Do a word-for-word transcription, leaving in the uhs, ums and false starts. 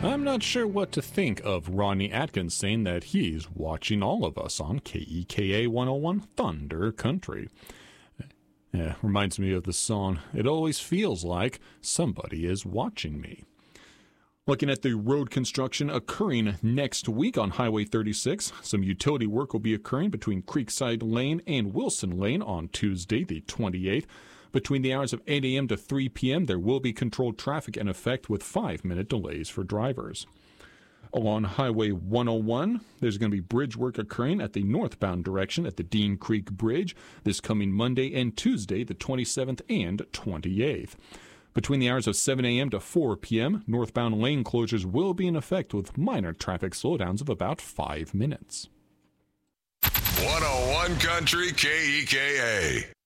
I'm not sure what to think of Ronnie Atkins saying that he's watching all of us on K E K A one oh one Thunder Country. Yeah, reminds me of the song, It Always Feels Like Somebody Is Watching Me. Looking at the road construction occurring next week on Highway thirty-six, some utility work will be occurring between Creekside Lane and Wilson Lane on Tuesday, the twenty-eighth. Between the hours of eight a.m. to three p.m., there will be controlled traffic in effect with five-minute delays for drivers. Along Highway one oh one, there's going to be bridge work occurring at the northbound direction at the Dean Creek Bridge this coming Monday and Tuesday, the twenty-seventh and twenty-eighth. Between the hours of seven a.m. to four p.m., northbound lane closures will be in effect with minor traffic slowdowns of about five minutes. one oh one Country K E K A.